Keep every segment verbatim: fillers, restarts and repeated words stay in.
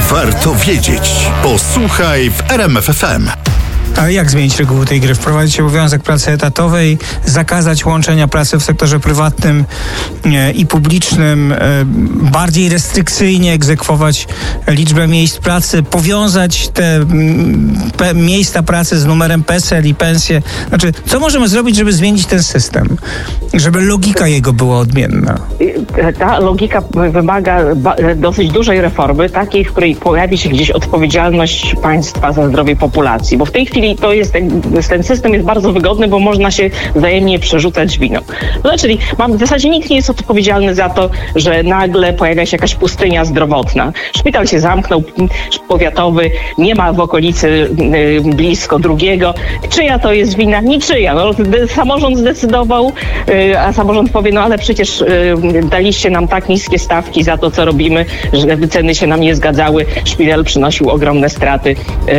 Warto wiedzieć. Posłuchaj w R M F F M. Ale jak zmienić reguły tej gry? Wprowadzić obowiązek pracy etatowej, zakazać łączenia pracy w sektorze prywatnym e, i publicznym, e, bardziej restrykcyjnie egzekwować liczbę miejsc pracy, powiązać te m, pe, miejsca pracy z numerem PESEL i pensje. Znaczy, co możemy zrobić, żeby zmienić ten system? Żeby logika jego była odmienna. Ta logika wymaga dosyć dużej reformy, takiej, w której pojawi się gdzieś odpowiedzialność państwa za zdrowie populacji, bo w tej chwili to jest, ten system jest bardzo wygodny, bo można się wzajemnie przerzucać winą. No, czyli mam, w zasadzie nikt nie jest odpowiedzialny za to, że nagle pojawia się jakaś pustynia zdrowotna. Szpital się zamknął, powiatowy, nie ma w okolicy y, blisko drugiego. Czyja to jest wina? Niczyja. No, samorząd zdecydował, y, a samorząd powie, no ale przecież y, daliście nam tak niskie stawki za to, co robimy, że ceny się nam nie zgadzały, szpital przynosił ogromne straty,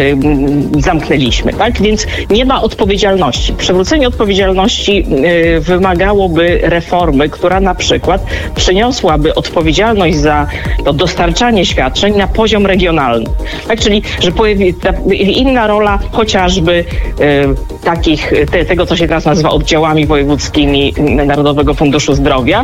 y, zamknęliśmy. Tak? Więc nie ma odpowiedzialności. Przywrócenie odpowiedzialności y, wymagałoby reformy, która na przykład przeniosłaby odpowiedzialność za to dostarczanie świadczeń na poziom regionalny. Tak? Czyli, że pojawi ta, inna rola chociażby y, takich, te, tego, co się teraz nazywa oddziałami wojewódzkimi Narodowego Funduszu Zdrowia,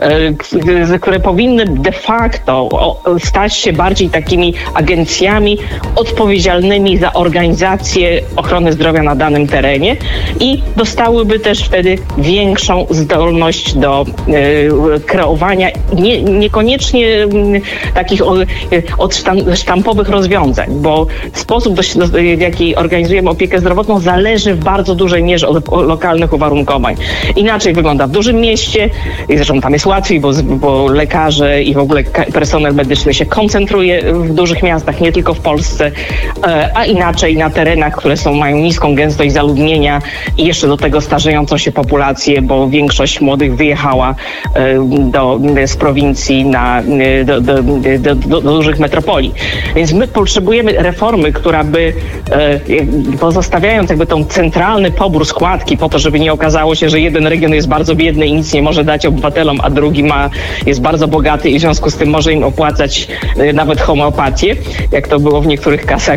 y, które powinny de facto o, stać się bardziej takimi agencjami odpowiedzialnymi za organizację ochrony zdrowia na danym terenie i dostałyby też wtedy większą zdolność do y, kreowania nie, niekoniecznie y, takich y, odsztampowych rozwiązań, bo sposób, do, do, w jaki organizujemy opiekę zdrowotną, zależy w bardzo dużej mierze od lokalnych uwarunkowań. Inaczej wygląda w dużym mieście, i zresztą tam jest łatwiej, bo, bo lekarze i w ogóle personel medyczny się koncentruje w dużych miastach, nie tylko w Polsce, a inaczej na terenach, które są, mają niską gęstość zaludnienia i jeszcze do tego starzejącą się populację, bo większość młodych wyjechała do, z prowincji na, do, do, do, do, do dużych metropolii. Więc my potrzebujemy reformy, która by pozostawiając jakby tą centralny pobór składki po to, żeby nie okazało się, że jeden region jest bardzo biedny i nic nie może dać obywatelom, a drugi ma, jest bardzo bogaty i w związku z tym może im opłacać nawet homeopatię, jak to było w niektórych kasach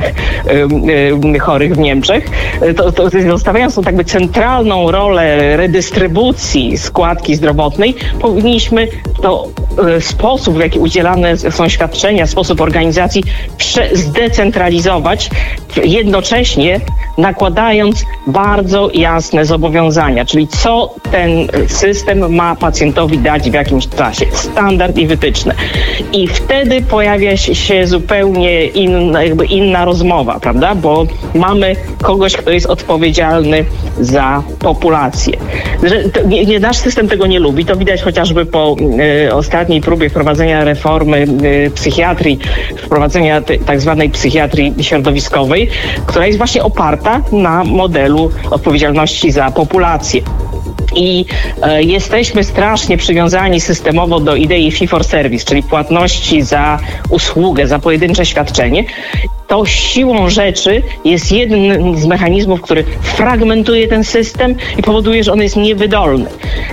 chorych w Niemczech. To, to, zostawiając tą jakby centralną rolę redystrybucji składki zdrowotnej, powinniśmy to e, sposób, w jaki udzielane są świadczenia, sposób organizacji prze, zdecentralizować, jednocześnie nakładając bardzo jasne zobowiązania, czyli co ten system ma pacjentowi dać w jakimś czasie. Standard i wytyczne. I wtedy pojawia się zupełnie inna, jakby inna rozmowa, prawda? Bo mamy kogoś, kto jest odpowiedzialny za populację. Że to, nie, nasz system tego nie lubi. To widać chociażby po y, ostatniej próbie wprowadzenia reformy y, psychiatrii, wprowadzenia te, tak zwanej psychiatrii środowiskowej, która jest właśnie oparta na modelu odpowiedzialności za populację. I e, jesteśmy strasznie przywiązani systemowo do idei fee for service, czyli płatności za usługę, za pojedyncze świadczenie. To siłą rzeczy jest jeden z mechanizmów, który fragmentuje ten system i powoduje, że on jest niewydolny.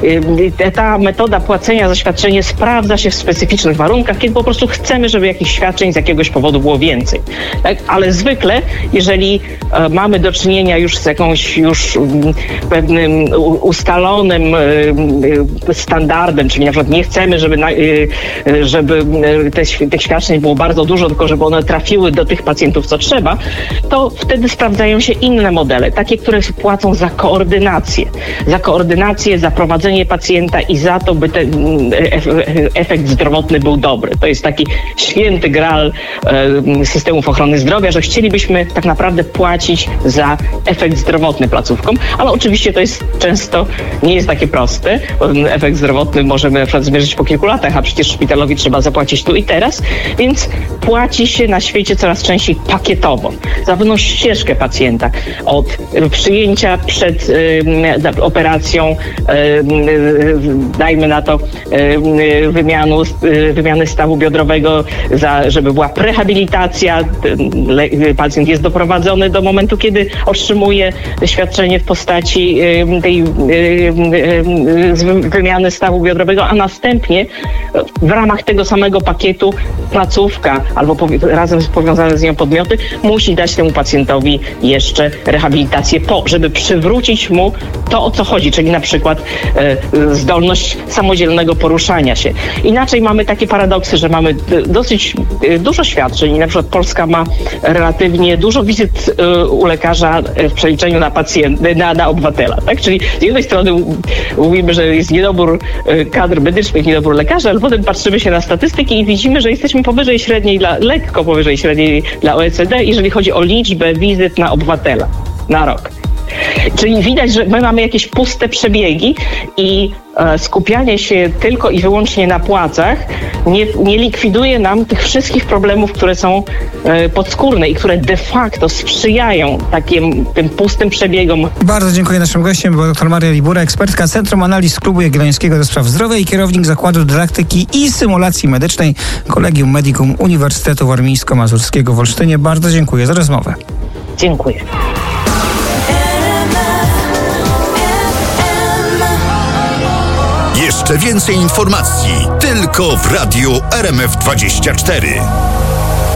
Ta metoda płacenia za świadczenie sprawdza się w specyficznych warunkach, kiedy po prostu chcemy, żeby jakichś świadczeń z jakiegoś powodu było więcej. Tak? Ale zwykle, jeżeli e, mamy do czynienia już z jakąś już m, pewnym ustalonym e, standardem, czyli na przykład nie chcemy, żeby, na, e, żeby te, tych świadczeń było bardzo dużo, tylko żeby one trafiły do tych pacjentów, co trzeba, to wtedy sprawdzają się inne modele, takie, które płacą za koordynację. Za koordynację, za prowadzenie pacjenta i za to, by ten efekt zdrowotny był dobry. To jest taki święty graal systemów ochrony zdrowia, że chcielibyśmy tak naprawdę płacić za efekt zdrowotny placówkom, ale oczywiście to jest często, nie jest takie proste, bo ten efekt zdrowotny możemy na przykład zmierzyć po kilku latach, a przecież szpitalowi trzeba zapłacić tu i teraz, więc płaci się na świecie coraz częściej czyli pakietowo, za pewną ścieżkę pacjenta od przyjęcia przed y, operacją, y, y, dajmy na to y, wymianu, y, wymiany stawu biodrowego, za, żeby była prehabilitacja, le, pacjent jest doprowadzony do momentu, kiedy otrzymuje świadczenie w postaci y, tej y, y, y, wymiany stawu biodrowego, a następnie w ramach tego samego pakietu placówka albo powi- razem z powiązane z nią podmioty musi dać temu pacjentowi jeszcze rehabilitację po, żeby przywrócić mu to, o co chodzi, czyli na przykład e, zdolność samodzielnego poruszania się. Inaczej mamy takie paradoksy, że mamy dosyć e, dużo świadczeń i na przykład Polska ma relatywnie dużo wizyt e, u lekarza w przeliczeniu na pacjenta, na, na obywatela, tak? Czyli z jednej strony mówimy, że jest niedobór e, kadr medycznych, niedobór lekarzy, ale potem patrzymy się na statystyki i widzimy, że jesteśmy powyżej średniej, dla, lekko powyżej średniej dla O E C D, jeżeli chodzi o liczbę wizyt na obywatela na rok. Czyli widać, że my mamy jakieś puste przebiegi i e, skupianie się tylko i wyłącznie na płacach nie, nie likwiduje nam tych wszystkich problemów, które są e, podskórne i które de facto sprzyjają takim tym pustym przebiegom. Bardzo dziękuję. Naszym gościem była dr Maria Libura, ekspertka Centrum Analiz Klubu Jagiellońskiego do Spraw Zdrowia i kierownik Zakładu Dydaktyki i Symulacji Medycznej Collegium Medicum Uniwersytetu Warmińsko-Mazurskiego w Olsztynie. Bardzo dziękuję za rozmowę. Dziękuję. Jeszcze więcej informacji tylko w Radiu R M F dwadzieścia cztery.